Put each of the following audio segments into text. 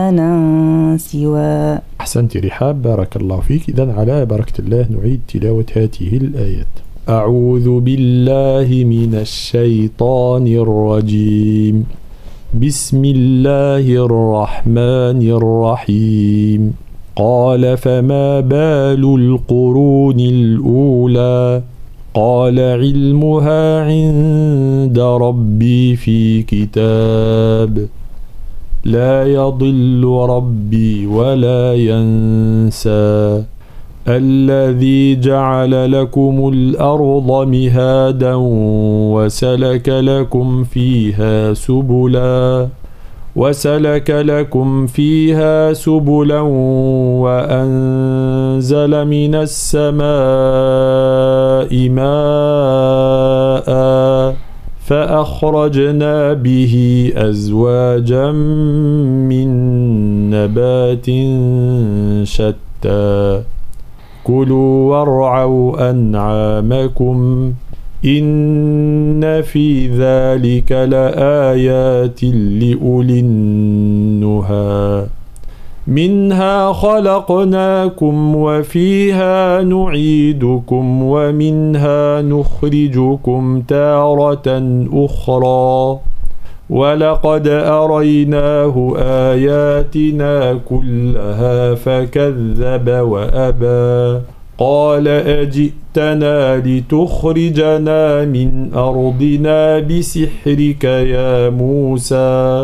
سوى. أحسنت رحاب، بارك الله فيك. إذن على بركة الله نعيد تلاوة هذه الآيات. أعوذ بالله من الشيطان الرجيم. بسم الله الرحمن الرحيم. قال فما بال القرون الأولى قال علمها عند ربي في كتاب لا يضل ربي ولا ينسى الذي جعل لكم الأرض مهادا وسلك لكم فيها سبلا وأنزل من السماء ماء فأخرجنا به أزواجا من نبات شتى كلوا وارعوا أنعامكم إن في ذلك لآيات لأولي النهى منها خلقناكم وفيها نعيدكم ومنها نخرجكم تارة أخرى ولقد أريناه آياتنا كلها فكذب وأبى قال أجئتنا لتخرجنا من أرضنا بسحرك يا موسى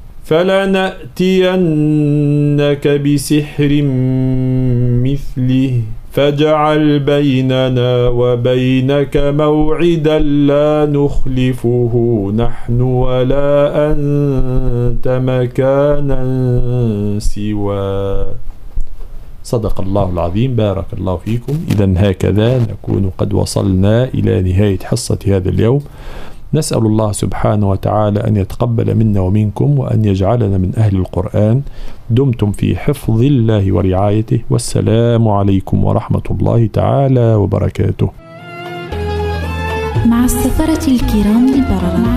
فلنأتينك بسحر مثله فاجعل بيننا وبينك موعدا لا نخلفه نحن ولا أنت مكانا سوى. صدق الله العظيم، بارك الله فيكم. إذن هكذا نكون قد وصلنا إلى نهاية حصة هذا اليوم. نسأل الله سبحانه وتعالى أن يتقبل منا ومنكم وأن يجعلنا من أهل القرآن. دمتم في حفظ الله ورعايته، والسلام عليكم ورحمة الله تعالى وبركاته. مع السفرة الكرام البررة.